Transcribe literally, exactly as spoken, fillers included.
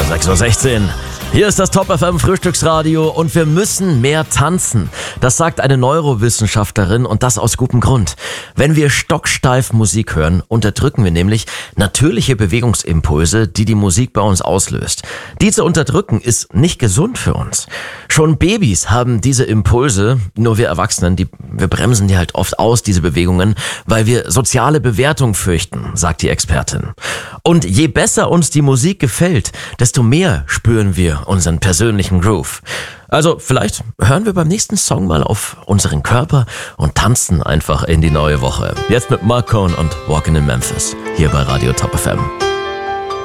sechs Uhr sechzehn. Hier ist das Top F M Frühstücksradio und wir müssen mehr tanzen. Das sagt eine Neurowissenschaftlerin und das aus gutem Grund. Wenn wir stocksteif Musik hören, unterdrücken wir nämlich natürliche Bewegungsimpulse, die die Musik bei uns auslöst. Die zu unterdrücken ist nicht gesund für uns. Schon Babys haben diese Impulse, nur wir Erwachsenen, die, wir bremsen die halt oft aus, diese Bewegungen, weil wir soziale Bewertung fürchten, sagt die Expertin. Und je besser uns die Musik gefällt, desto mehr spüren wir unseren persönlichen Groove. Also vielleicht hören wir beim nächsten Song mal auf unseren Körper und tanzen einfach in die neue Woche. Jetzt mit Mark Cohn und Walkin' in Memphis, hier bei Radio Top F M.